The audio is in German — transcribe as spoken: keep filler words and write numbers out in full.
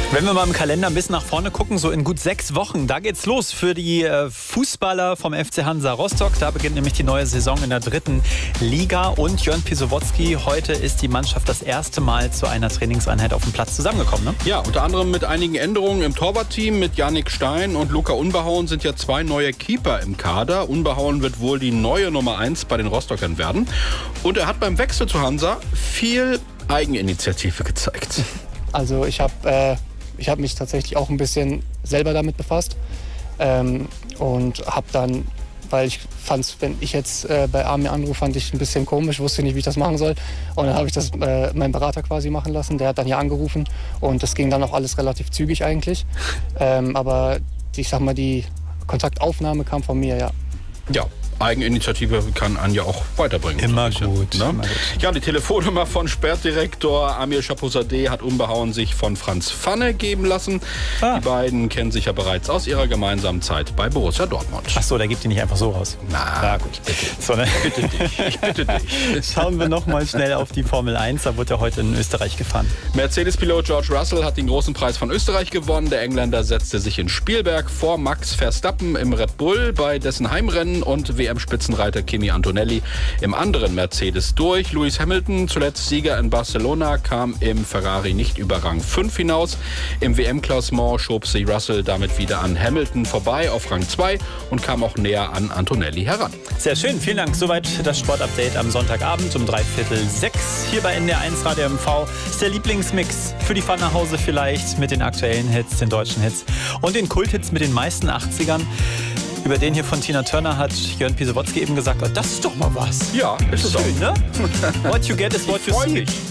Wenn wir mal im Kalender ein bisschen nach vorne gucken, so in gut sechs Wochen, da geht's los für die äh, Fußballer vom F C Hansa Rostock. Da beginnt nämlich die neue Saison in der dritten Liga. Und Jörn Pisowotzki, heute ist die Mannschaft das erste Mal zu einer Trainingseinheit auf dem Platz zusammengekommen, ne? Ja, unter anderem mit einigen Änderungen im Torwartteam. Mit Yannick Stein und Luca Unbehauen sind ja zwei neue Keeper im Kader. Unbehauen wird wohl die neue Nummer eins bei den Rostockern werden. Und er hat beim Wechsel zu Hansa viel Eigeninitiative gezeigt. Also ich habe äh, ich hab mich tatsächlich auch ein bisschen selber damit befasst ähm, und habe dann, weil ich fand, wenn ich jetzt äh, bei Amir anrufe, fand ich ein bisschen komisch, wusste nicht, wie ich das machen soll. Und dann habe ich das äh, meinen Berater quasi machen lassen, der hat dann hier angerufen und das ging dann auch alles relativ zügig eigentlich. Ähm, aber die, ich sag mal, die Kontaktaufnahme kam von mir, ja. Ja. Eigeninitiative kann Anja auch weiterbringen. Immer gut, ne? immer gut. Ja, die Telefonnummer von Sperrdirektor Amir Chapouzadeh hat Unbehauen sich von Franz Pfanne geben lassen. Ah. Die beiden kennen sich ja bereits aus ihrer gemeinsamen Zeit bei Borussia Dortmund. Ach so, der gibt die nicht einfach so raus. Na, Na gut. Bitte. So, ne? Ich bitte dich. Ich bitte dich. Schauen wir noch mal schnell auf die Formel eins. Da wird er heute in Österreich gefahren. Mercedes-Pilot George Russell hat den großen Preis von Österreich gewonnen. Der Engländer setzte sich in Spielberg vor Max Verstappen im Red Bull bei dessen Heimrennen und W M-Spitzenreiter Kimi Antonelli im anderen Mercedes durch. Lewis Hamilton, zuletzt Sieger in Barcelona, kam im Ferrari nicht über Rang fünf hinaus. Im W M-Klassement schob sich Russell damit wieder an Hamilton vorbei auf Rang zwei und kam auch näher an Antonelli heran. Sehr schön, vielen Dank. Soweit das Sportupdate am Sonntagabend um dreiviertel sechs hier bei N D R eins Radio M V. Das ist der Lieblingsmix für die Fahrt nach Hause vielleicht mit den aktuellen Hits, den deutschen Hits und den Kulthits mit den meisten achtzigern. Über den hier von Tina Turner hat Jörn Pisowotzki eben gesagt, oh, das ist doch mal was. Ja, ist es schön, auch. Ne? What you get is what Ich you freu see. mich.